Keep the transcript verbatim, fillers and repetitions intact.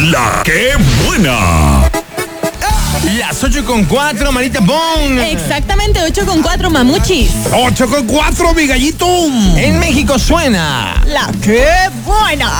La que buena. Las ocho con cuatro, Marita Bon. Exactamente, ocho con cuatro, mamuchis. ocho con cuatro, mi gallito. En México suena La que buena.